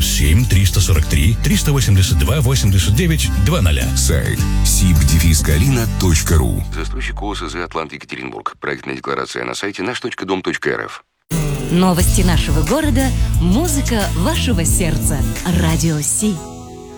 +7 343 382 89 00. Сайт sib-galina.ru. Застройщик ОСЗ «Атлант Екатеринбург». Проектная декларация на сайте наш.дом.рф. Новости нашего города, музыка вашего сердца. Радио Си.